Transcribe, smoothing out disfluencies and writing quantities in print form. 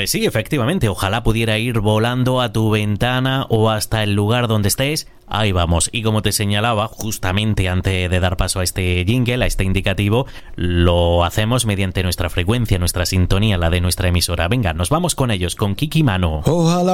Pues sí, efectivamente, ojalá pudiera ir volando a tu ventana o hasta el lugar donde estés. Ahí vamos. Y como te señalaba, justamente antes de dar paso a este jingle, a este indicativo, lo hacemos mediante nuestra frecuencia, nuestra sintonía, la de nuestra emisora. Venga, nos vamos con ellos, con Kiki Mano. Ojalá